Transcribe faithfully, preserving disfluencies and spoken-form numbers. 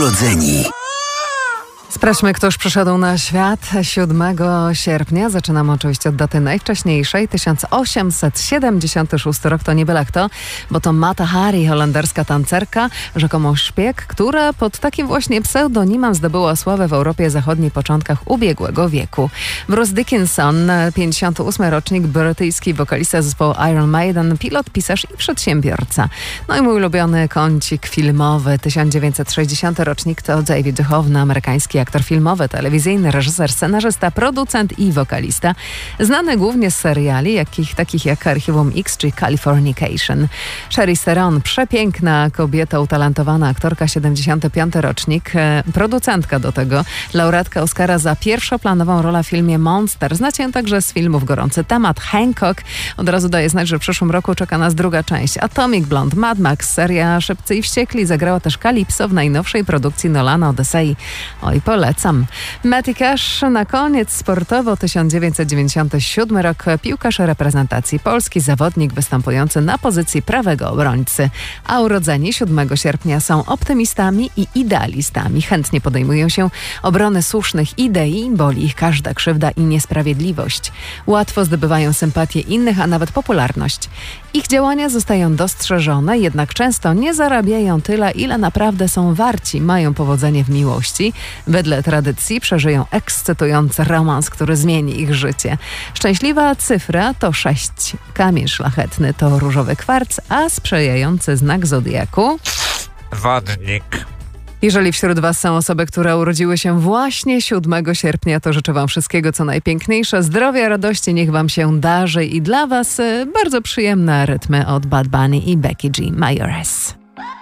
Urodzeni. Sprawdźmy, kto już przyszedł na świat siódmego sierpnia. Zaczynamy oczywiście od daty najwcześniejszej. tysiąc osiemset siedemdziesiąty szósty rok to nie byle kto, bo to Mata Hari, holenderska tancerka, rzekomo szpieg, która pod takim właśnie pseudonimem zdobyła sławę w Europie Zachodniej w początkach ubiegłego wieku. Bruce Dickinson, pięćdziesiąty ósmy rocznik, brytyjski wokalista zespołu Iron Maiden, pilot, pisarz i przedsiębiorca. No i mój ulubiony kącik filmowy, tysiąc dziewięćset sześćdziesiąty rocznik, to David Duchovny, amerykański aktor filmowy, telewizyjny, reżyser, scenarzysta, producent i wokalista. Znany głównie z seriali, jakich, takich jak Archiwum X czy Californication. Charlize Theron, przepiękna kobieta, utalentowana aktorka, siedemdziesiąty piąty rocznik, e, producentka do tego, laureatka Oscara za pierwszoplanową rolę w filmie Monster. Znacie ją także z filmów Gorący temat, Hancock. Od razu daję znać, że w przyszłym roku czeka nas druga część. Atomic Blonde, Mad Max, seria Szybcy i Wściekli. Zagrała też Calypso w najnowszej produkcji Nolana Odyssey. Oj, polecam. Matty Cash na koniec sportowo. tysiąc dziewięćset dziewięćdziesiąty siódmy rok. Piłkarz reprezentacji Polski, zawodnik występujący na pozycji prawego obrońcy. A urodzeni siódmego sierpnia są optymistami i idealistami. Chętnie podejmują się obrony słusznych idei, boli ich każda krzywda i niesprawiedliwość. Łatwo zdobywają sympatię innych, a nawet popularność. Ich działania zostają dostrzeżone, jednak często nie zarabiają tyle, ile naprawdę są warci. Mają powodzenie w miłości. Wedle tradycji przeżyją ekscytujący romans, który zmieni ich życie. Szczęśliwa cyfra to sześć. Kamień szlachetny to różowy kwarc, a sprzyjający znak zodiaku? Wodnik. Jeżeli wśród Was są osoby, które urodziły się właśnie siódmego sierpnia, to życzę Wam wszystkiego, co najpiękniejsze. Zdrowia, radości, niech Wam się darzy i dla Was bardzo przyjemne rytmy od Bad Bunny i Becky G. Majores.